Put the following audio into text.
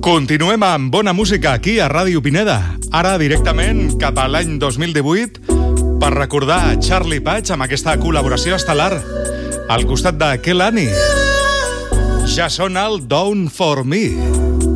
Continuem amb bona música aquí a Ràdio Pineda. Ara directament cap a l'any 2018 per recordar Charlie Puig amb aquesta col·laboració estel·lar al costat de Kehlani. Ja sona el Down For Me.